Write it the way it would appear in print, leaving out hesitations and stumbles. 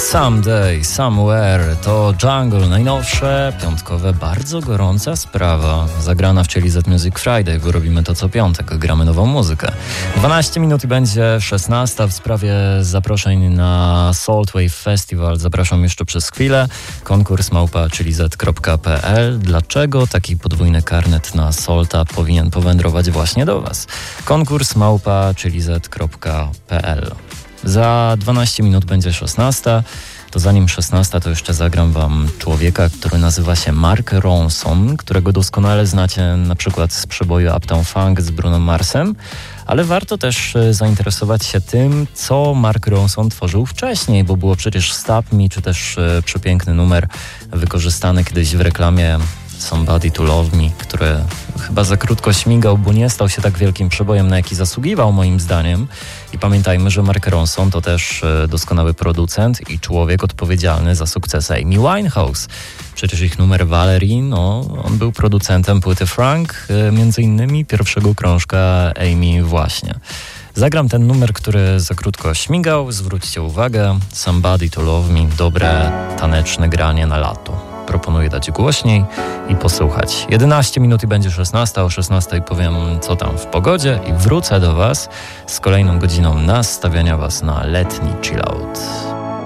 Someday, Somewhere to Jungle, najnowsze, piątkowe, bardzo gorąca sprawa. Zagrana w Chili Z Music Friday, bo robimy to co piątek, gramy nową muzykę. 12 minut i będzie 16 w sprawie zaproszeń na Saltwave Festival. Zapraszam jeszcze przez chwilę. Konkurs @chiliz.pl. Dlaczego taki podwójny karnet na Salta powinien powędrować właśnie do Was? Konkurs @chiliz.pl. Za 12 minut będzie 16. To zanim 16, to jeszcze zagram Wam człowieka, który nazywa się Mark Ronson, którego doskonale znacie na przykład z przeboju Uptown Funk z Bruno Marsem, ale warto też zainteresować się tym, co Mark Ronson tworzył wcześniej, bo było przecież Stop Me, czy też przepiękny numer wykorzystany kiedyś w reklamie Somebody to Love Me, który chyba za krótko śmigał, bo nie stał się tak wielkim przebojem, na jaki zasługiwał moim zdaniem. I pamiętajmy, że Mark Ronson to też doskonały producent i człowiek odpowiedzialny za sukces Amy Winehouse. Przecież ich numer Valerie, on był producentem płyty Frank, między innymi pierwszego krążka Amy właśnie. Zagram ten numer, który za krótko śmigał, zwróćcie uwagę, Somebody to Love Me, dobre taneczne granie na lato. Proponuję dać głośniej i posłuchać. 11 minut i będzie 16, o 16 powiem co tam w pogodzie i wrócę do Was z kolejną godziną nastawiania Was na letni chillout.